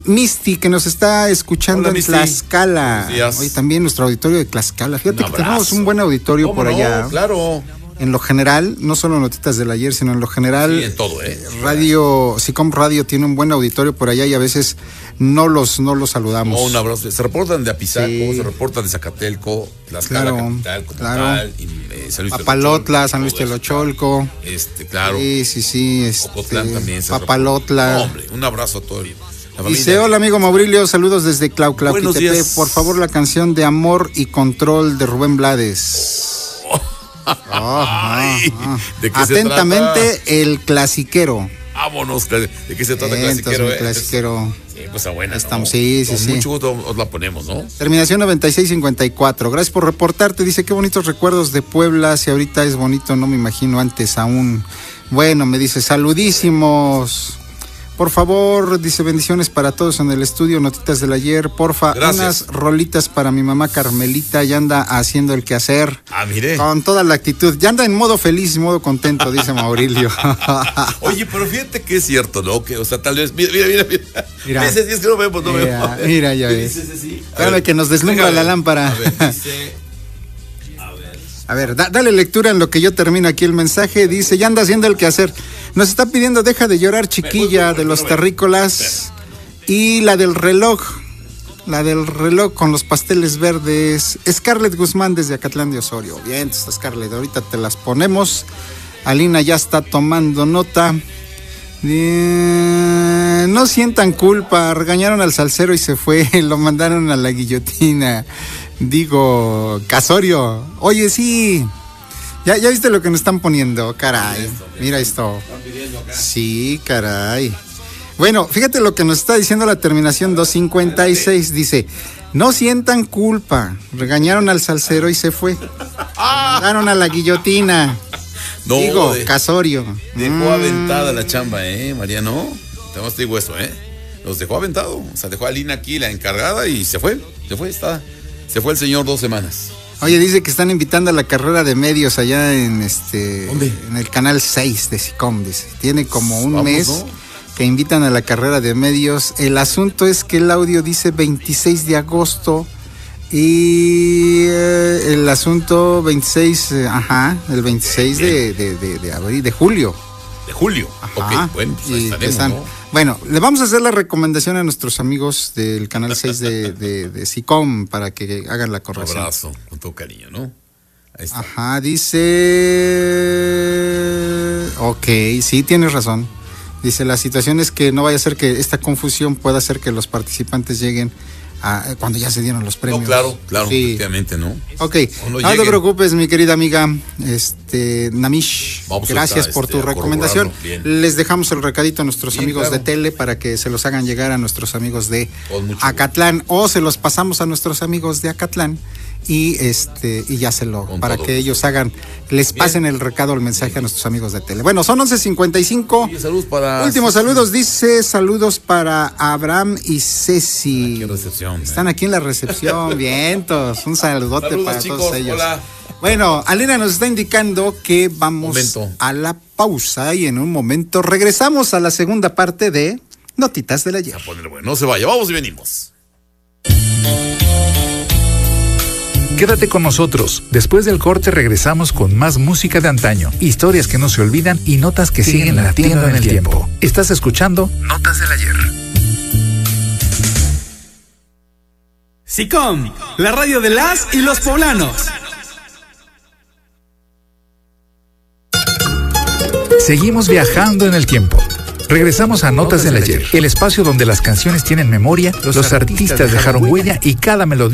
Misty, que nos está escuchando. Hola, en Misty. Tlaxcala. Hoy también nuestro auditorio de Tlaxcala. Fíjate que tenemos un buen auditorio por allá. Claro. En lo general, no solo Notitas del Ayer, sino en lo general. Sí, en todo, Radio, SICOM Radio tiene un buen auditorio por allá y a veces no los saludamos. Un abrazo. Se reportan de Apizaco, se reportan de Zacatelco, Tlaxcala capital como tal, y San Luis Papalotla, San Luis Telocholco. Claro. Sí. Ocotlán también. Papalotla. Hombre, un abrazo a todos. Dice, hola amigo Maurilio, saludos desde Clauquitepec. Por favor, la canción de Amor y Control de Rubén Blades. ¿De qué atentamente, se trata? El clasiquero. Vámonos, ¿de qué se trata clasiquero? El clasiquero. Cosa buena. Estamos, ¿no? Sí. Mucho gusto os la ponemos, ¿no? Terminación 9654. Gracias por reportarte. Dice, qué bonitos recuerdos de Puebla. Si ahorita es bonito, no me imagino antes aún. Bueno, me dice, saludísimos. Por favor, dice, bendiciones para todos en el estudio, Notitas del Ayer. Porfa, gracias. Unas rolitas para mi mamá Carmelita, ya anda haciendo el quehacer. Mire. Con toda la actitud. Ya anda en modo feliz, modo contento, dice Maurilio. Oye, pero fíjate que es cierto, ¿no? Que, o sea, tal vez, mira. Ese sí es que no vemos. Mira, ya ves. Espérame que nos deslumbra la lámpara. A ver, dice... A ver, dale lectura en lo que yo termino aquí el mensaje. Dice, ya anda haciendo el quehacer. Nos está pidiendo Deja de llorar, chiquilla, de los terrícolas. Y la del reloj con los pasteles verdes. Scarlett Guzmán desde Acatlán de Osorio. Bien, está Scarlett, ahorita te las ponemos. Alina ya está tomando nota. No sientan culpa, regañaron al salsero y se fue, lo mandaron a la guillotina. Digo, Casorio, oye, sí, ya viste lo que nos están poniendo, caray, mira esto. Sí, caray. Bueno, fíjate lo que nos está diciendo la terminación 256, dice, no sientan culpa, regañaron al salsero y se fue, mandaron a la guillotina. No, digo, Casorio. Dejó aventada la chamba, Mariano. Te digo eso, Los dejó aventado. O sea, dejó a Lina aquí, la encargada, y se fue el señor 2 semanas. Oye, dice que están invitando a la carrera de medios allá en ¿Dónde? En el canal 6 de SICOM, dice. Tiene como un mes, ¿no?, que invitan a la carrera de medios. El asunto es que el audio dice 26 de agosto. Y el asunto 26, el 26 de abril, de julio. De julio, ajá. Ok, bueno, pues estaremos, ¿no? Bueno, le vamos a hacer la recomendación a nuestros amigos del canal 6 de SICOM para que hagan la corrección. Un abrazo, con todo cariño, ¿no? Ahí está. Ajá, dice... Ok, sí, tienes razón. Dice, la situación es que no vaya a ser que esta confusión pueda hacer que los participantes lleguen cuando ya se dieron los premios. No, claro, sí. Efectivamente, ¿no? Ok, no te preocupes, mi querida amiga Namish, gracias por tu recomendación. Les dejamos el recadito a nuestros amigos de Tele para que se los hagan llegar a nuestros amigos de Acatlán, o se los pasamos a nuestros amigos de Acatlán y ya para que ellos les pasen el recado, el mensaje a nuestros amigos de Tele. Bueno, son 11:55. Saludos para... Últimos saludos, dice, saludos para Abraham y Ceci. Qué recepción. Están aquí en la recepción, vientos. Un saludote para chicos, todos ellos. Hola. Bueno, Alena nos está indicando que vamos a la pausa y en un momento regresamos a la segunda parte de Notitas del Ayer. A poner bueno, no se vaya, vamos y venimos. Quédate con nosotros. Después del corte regresamos con más música de antaño, historias que no se olvidan y notas que siguen latiendo en el tiempo. Estás escuchando Notas del Ayer. SICOM, la radio de las y los poblanos. Seguimos viajando en el tiempo. Regresamos a Notas del Ayer, el espacio donde las canciones tienen memoria, los artistas dejaron huella y cada melodía